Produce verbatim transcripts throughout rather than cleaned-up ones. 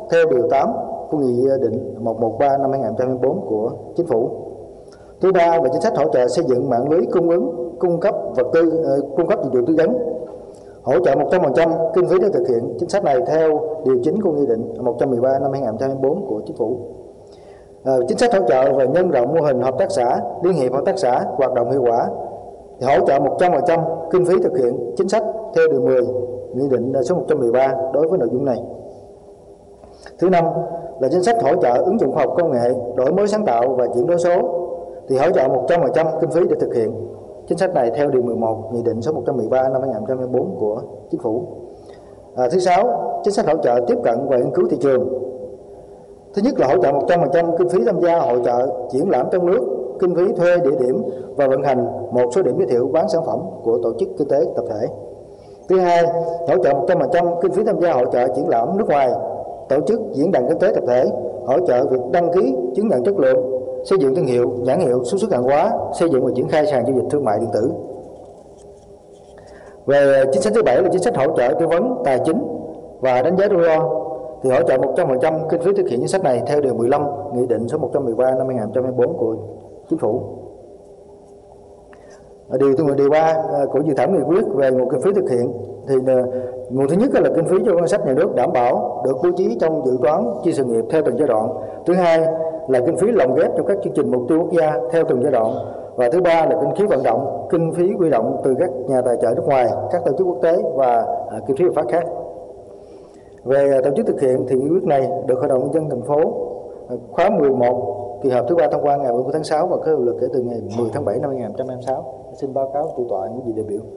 theo điều tám của Nghị định một trăm mười ba năm hai nghìn không trăm hai mươi tư của Chính phủ. Thứ ba là chính sách hỗ trợ xây dựng mạng lưới cung ứng, cung cấp vật tư, uh, cung cấp dịch vụ tư vấn, hỗ trợ một trăm phần trăm kinh phí để thực hiện chính sách này theo điều chín của Nghị định một trăm mười ba năm hai nghìn không trăm hai mươi tư của Chính phủ. Uh, chính sách hỗ trợ về nhân rộng mô hình hợp tác xã, liên hiệp hợp tác xã hoạt động hiệu quả thì hỗ trợ một trăm phần trăm kinh phí thực hiện chính sách theo điều mười Nghị định số một trăm mười ba đối với nội dung này. Thứ năm là chính sách hỗ trợ ứng dụng khoa học công nghệ, đổi mới sáng tạo và chuyển đổi số thì hỗ trợ một trăm phần trăm kinh phí để thực hiện chính sách này theo điều mười một Nghị định số một trăm mười ba năm hai nghìn không trăm hai mươi tư của Chính phủ. À, thứ sáu, chính sách hỗ trợ tiếp cận và nghiên cứu thị trường. Thứ nhất là hỗ trợ một trăm phần trăm kinh phí tham gia hội chợ, triển lãm trong nước, kinh phí thuê địa điểm và vận hành một số điểm giới thiệu bán sản phẩm của tổ chức kinh tế tập thể. Thứ hai, hỗ trợ một trăm phần trăm kinh phí tham gia hội chợ, triển lãm nước ngoài, tổ chức diễn đàn kinh tế tập thể, hỗ trợ việc đăng ký chứng nhận chất lượng, xây dựng thương hiệu, nhãn hiệu, xuất xứ hàng hóa, xây dựng và triển khai sàn giao dịch thương mại điện tử. Về chính sách thứ bảy là chính sách hỗ trợ tư vấn tài chính và đánh giá rủi ro thì hỗ trợ một trăm phần trăm kinh phí thực hiện chính sách này theo điều mười lăm Nghị định số một trăm mười ba năm hai nghìn không trăm hai mươi tư của Chính phủ. Điều thứ mười điều ba của dự thảo nghị quyết về nguồn kinh phí thực hiện thì nguồn thứ nhất là kinh phí cho ngân sách nhà nước đảm bảo được bố trí trong dự toán chi sự nghiệp theo từng giai đoạn. Thứ hai là kinh phí lồng ghép trong các chương trình mục tiêu quốc gia theo từng giai đoạn. Và thứ ba là kinh phí vận động, kinh phí huy động từ các nhà tài trợ nước ngoài, các tổ chức quốc tế và kinh phí hợp pháp khác. Về tổ chức thực hiện thì nghị quyết này được Hội đồng Nhân dân thành phố khóa mười một kỳ họp thứ ba thông qua ngày ba mươi tháng sáu và có hiệu lực kể từ ngày mười tháng bảy năm hai nghìn không trăm hai mươi sáu. Xin báo cáo chủ tọa những gì đại biểu.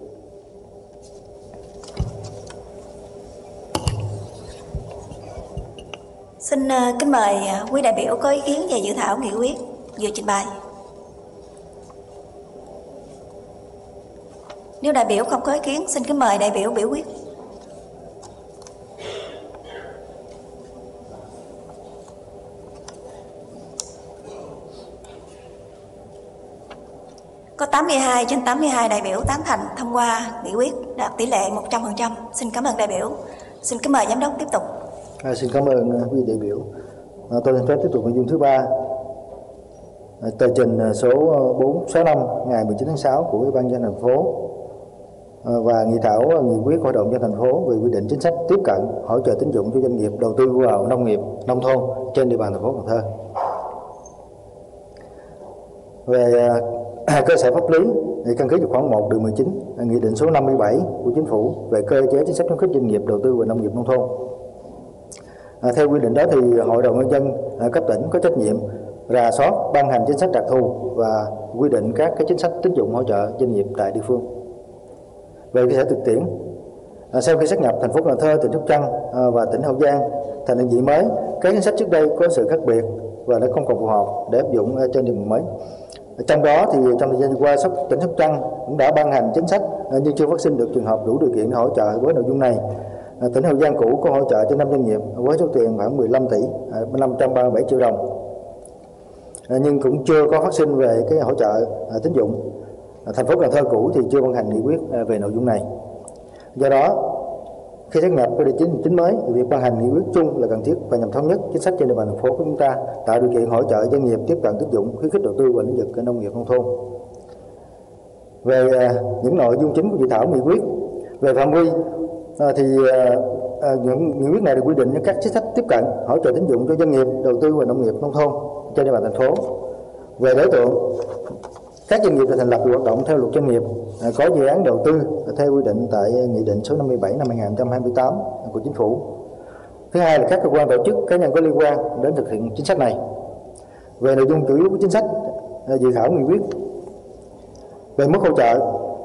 Xin kính mời quý đại biểu có ý kiến về dự thảo nghị quyết vừa trình bày. Nếu đại biểu không có ý kiến, xin kính mời đại biểu biểu quyết. Có tám mươi hai trên tám mươi hai đại biểu tán thành thông qua nghị quyết đạt tỷ lệ một trăm phần trăm. Xin cảm ơn đại biểu. Xin kính mời giám đốc tiếp tục. À, xin cảm ơn quý đại biểu. À, tôi xin phép tiếp tục nội dung thứ ba. À, tờ trình số bốn trăm sáu mươi lăm ngày mười chín tháng sáu của Ủy ban nhân dân thành phố à, và nghị thảo nghị quyết Hội đồng nhân dân thành phố về quy định chính sách tiếp cận hỗ trợ tín dụng cho doanh nghiệp đầu tư vào nông nghiệp, nông thôn trên địa bàn thành phố Cần Thơ. Về à, cơ sở pháp lý thì căn cứ vào khoản một điều mười chín nghị định số năm mươi bảy của Chính phủ về cơ chế chính sách khuyến khích doanh nghiệp đầu tư vào nông nghiệp nông thôn. À, theo quy định đó thì Hội đồng Nhân dân à, cấp tỉnh có trách nhiệm rà soát, ban hành chính sách đặc thù và quy định các cái chính sách tín dụng hỗ trợ doanh nghiệp tại địa phương. Về cơ sở thực tiễn, à, sau khi sát nhập thành phố Cần Thơ, tỉnh Sóc Trăng à, và tỉnh Hậu Giang thành đơn vị mới, các chính sách trước đây có sự khác biệt và đã không còn phù hợp để áp dụng trên địa bàn mới. Trong đó thì trong thời gian qua, tỉnh Sóc Trăng cũng đã ban hành chính sách nhưng chưa phát sinh được trường hợp đủ điều kiện hỗ trợ với nội dung này. À, tỉnh Hậu Giang cũ có hỗ trợ cho năm doanh nghiệp với số tiền khoảng mười lăm tỷ năm trăm ba mươi bảy triệu đồng, à, nhưng cũng chưa có phát sinh về cái hỗ trợ à, tín dụng. À, thành phố Cần Thơ cũ thì chưa ban hành nghị quyết à, về nội dung này. Do đó khi sát nhập với chính chính mới, việc ban hành nghị quyết chung là cần thiết và nhằm thống nhất chính sách trên địa bàn thành phố của chúng ta, tạo điều kiện hỗ trợ doanh nghiệp tiếp cận tín dụng, khuyến khích đầu tư vào lĩnh vực nông nghiệp nông thôn. Về à, những nội dung chính của dự thảo nghị quyết, về phạm vi à, thì à, à, những nghị quyết này được quy định những các chính sách tiếp cận hỗ trợ tín dụng cho doanh nghiệp đầu tư vào nông nghiệp nông thôn trên địa bàn thành phố. Về đối tượng, các doanh nghiệp được thành lập hoạt động theo luật doanh nghiệp, à, có dự án đầu tư theo quy định tại nghị định số năm mươi bảy năm hai nghìn không trăm hai mươi tám của Chính phủ. Thứ hai là các cơ quan tổ chức cá nhân có liên quan đến thực hiện chính sách này. Về nội dung chủ yếu của chính sách, à, dự thảo nghị quyết về mức hỗ trợ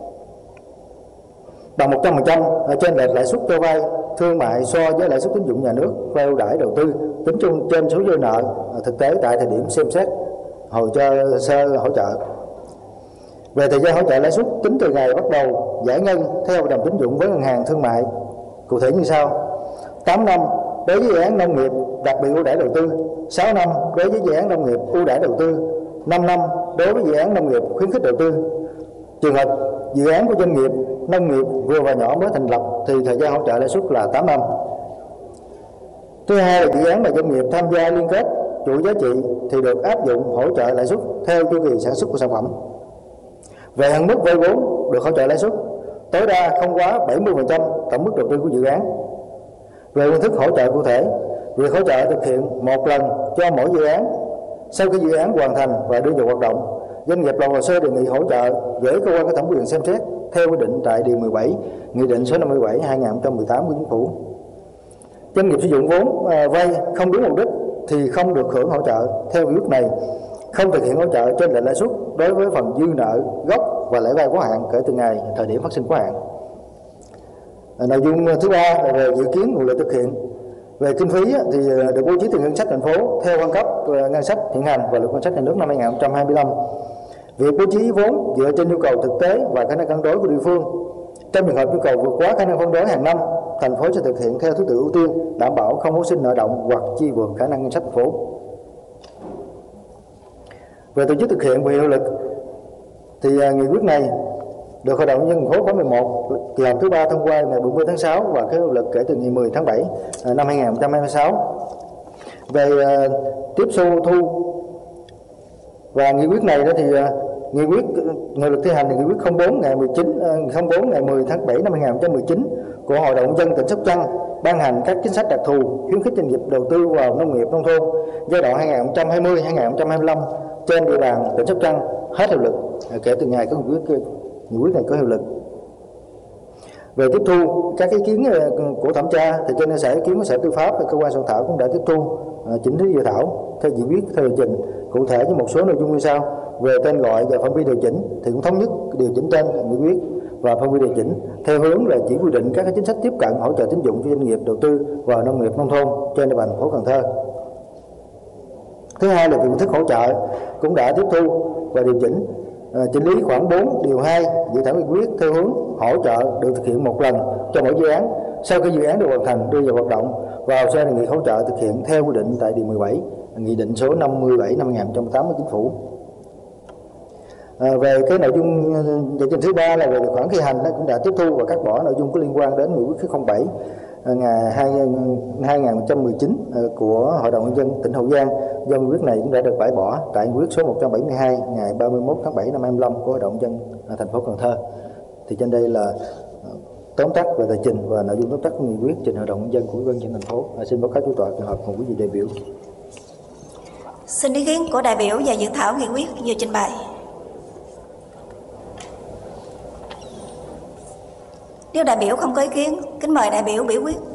bằng một trăm phần trăm trên lệch lãi suất cho vay thương mại so với lãi suất tín dụng nhà nước và ưu đãi đầu tư tính chung trên số dư nợ thực tế tại thời điểm xem xét hồ sơ hỗ trợ. Về thời gian hỗ trợ lãi suất tính từ ngày bắt đầu giải ngân theo hợp đồng tín dụng với ngân hàng thương mại, cụ thể như sau: tám năm đối với dự án nông nghiệp đặc biệt ưu đãi đầu tư, sáu năm đối với dự án nông nghiệp ưu đãi đầu tư, năm năm đối với dự án nông nghiệp khuyến khích đầu tư. Trường hợp dự án của doanh nghiệp nông nghiệp vừa và nhỏ mới thành lập thì thời gian hỗ trợ lãi suất là tám năm. Thứ hai là dự án mà doanh nghiệp tham gia liên kết chuỗi giá trị thì được áp dụng hỗ trợ lãi suất theo chu kỳ sản xuất của sản phẩm. Về hạn mức vay vốn được hỗ trợ lãi suất tối đa không quá bảy mươi phần trăm tổng mức đầu tư của dự án. Về phương thức hỗ trợ cụ thể, việc hỗ trợ thực hiện một lần cho mỗi dự án. Sau khi dự án hoàn thành và đưa vào hoạt động, doanh nghiệp làm hồ sơ đề nghị hỗ trợ gửi cơ quan có thẩm quyền xem xét theo quy định tại điều mười bảy Nghị định số năm mươi bảy hai nghìn không trăm mười tám của Chính phủ. Doanh nghiệp sử dụng vốn à, vay không đúng mục đích thì không được hưởng hỗ trợ theo nghị quyết này, không thực hiện hỗ trợ trên lệnh lãi suất đối với phần dư nợ gốc và lãi vay quá hạn kể từ ngày thời điểm phát sinh quá hạn. À, nội dung thứ ba là về dự kiến nguồn lực thực hiện. Về kinh phí thì được bố trí từ ngân sách thành phố theo phân cấp ngân sách hiện hành và luật ngân sách nhà nước năm hai nghìn không trăm hai mươi lăm. Việc bố trí vốn dựa trên nhu cầu thực tế và khả năng cân đối của địa phương. Trong trường hợp nhu cầu vượt quá khả năng phân đối hàng năm, thành phố sẽ thực hiện theo thứ tự ưu tiên, đảm bảo không phát sinh nợ động hoặc chi vượt khả năng ngân sách thành phố. Về tổ chức thực hiện và hiệu lực thì nghị quyết này được Hội đồng Nhân dân thành phố khóa mười một kỳ họp thứ ba thông qua ngày ba mươi tháng sáu và có hiệu lực kể từ ngày mười tháng bảy năm hai nghìn không trăm hai mươi sáu. Về uh, tiếp thu thu và nghị quyết này đó thì uh, nghị quyết hiệu lực thi hành thì nghị quyết không bốn ngày mười chín uh, không bốn ngày mười tháng bảy năm hai nghìn không trăm mười chín của Hội đồng Nhân dân tỉnh Sóc Trăng ban hành các chính sách đặc thù khuyến khích doanh nghiệp đầu tư vào nông nghiệp nông thôn giai đoạn hai nghìn không trăm hai mươi đến hai nghìn không trăm hai mươi lăm trên địa bàn tỉnh Sóc Trăng hết hiệu lực uh, kể từ ngày có nghị quyết nghị quyết này có hiệu lực. Về tiếp thu các ý kiến của thẩm tra thì trên cơ sở ý kiến của Sở Tư pháp và cơ quan soạn thảo cũng đã tiếp thu uh, chỉnh lý dự thảo theo nghị quyết theo điều chỉnh cụ thể với một số nội dung như sau. Về tên gọi và phạm vi điều chỉnh thì cũng thống nhất điều chỉnh tên nghị quyết và phạm vi điều chỉnh theo hướng là chỉ quy định các chính sách tiếp cận hỗ trợ tín dụng cho doanh nghiệp đầu tư vào nông nghiệp nông thôn trên địa bàn thành phố Cần Thơ. Thứ hai là về phương thức hỗ trợ cũng đã tiếp thu và điều chỉnh uh, chỉnh lý khoảng bốn điều hai dự thảo nghị quyết theo hướng hỗ trợ được thực hiện một lần cho mỗi dự án. Sau khi dự án được hoàn thành đưa vào hoạt động, vào xe đề nghị hỗ trợ thực hiện theo quy định tại điều mười bảy Nghị định số năm mươi bảy năm hai nghìn không trăm mười tám của Chính phủ. À, về cái nội dung giải trình thứ ba là về khoản thi hành, nó cũng đã tiếp thu và cắt bỏ nội dung có liên quan đến nghị quyết không bảy ngày hai nghìn không trăm mười chín của Hội đồng Nhân dân tỉnh Hậu Giang. Do nghị quyết này cũng đã được bãi bỏ tại nghị quyết số một trăm bảy mươi hai ngày ba mươi mốt tháng bảy năm hai nghìn không trăm hai mươi lăm của Hội đồng Nhân dân thành phố Cần Thơ. Thì trên đây là tóm tắt về tờ trình và nội dung tóm tắt của nghị quyết trình Hội đồng Nhân dân của Ủy ban nhân dân thành phố. À, xin báo cáo chủ tọa kỳ họp cùng quý vị đại biểu. Xin ý kiến của đại biểu và dự thảo nghị quyết vừa trình bày. Nếu đại biểu không có ý kiến, kính mời đại biểu biểu quyết.